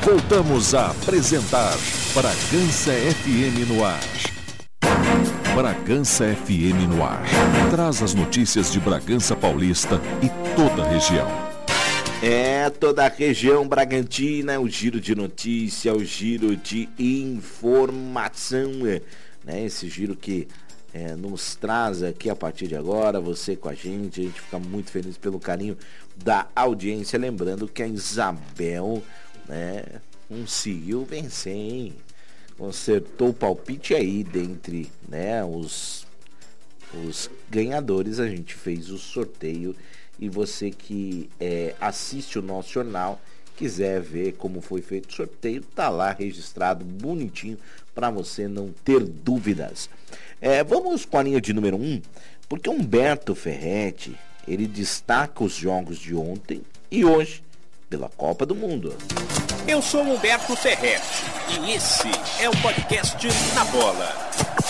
Voltamos a apresentar Bragança FM no ar. Bragança FM no ar. Traz as notícias de Bragança Paulista e toda a região. Toda a região Bragantina, o giro de notícia, o giro de informação, né? Esse giro que nos traz aqui a partir de agora, você com a gente fica muito feliz pelo carinho da audiência. Lembrando que a Isabel, né, conseguiu vencer, hein? Consertou o palpite aí dentre, né, os ganhadores. A gente fez o sorteio e você que assiste o nosso jornal, quiser ver como foi feito o sorteio, tá lá registrado bonitinho para você não ter dúvidas. Vamos com a linha de número 1, porque Humberto Ferretti, ele destaca os jogos de ontem e hoje pela Copa do Mundo. Eu sou Humberto Ferretti e esse é o podcast Na Bola.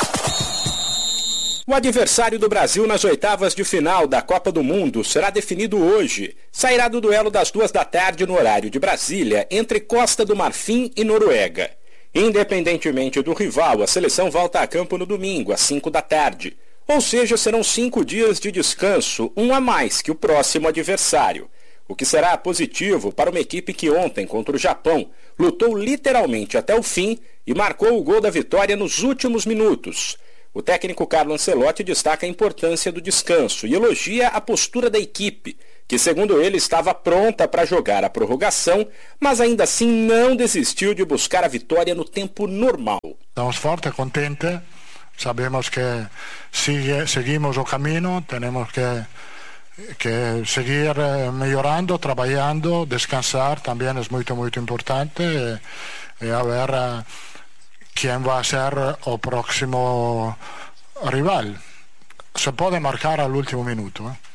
O adversário do Brasil nas oitavas de final da Copa do Mundo será definido hoje. Sairá do duelo das 14h no horário de Brasília entre Costa do Marfim e Noruega. Independentemente do rival, a seleção volta a campo no domingo, às 17h. Ou seja, serão 5 dias de descanso, um a mais que o próximo adversário. O que será positivo para uma equipe que ontem, contra o Japão, lutou literalmente até o fim e marcou o gol da vitória nos últimos minutos. O técnico Carlo Ancelotti destaca a importância do descanso e elogia a postura da equipe, que segundo ele estava pronta para jogar a prorrogação, mas ainda assim não desistiu de buscar a vitória no tempo normal. Estamos fortes, contentes, sabemos que seguimos o caminho, temos que seguir melhorando, trabalhando, descansar também é muito importante e a ver quem vai ser o próximo rival. Se pode marcar al último minuto.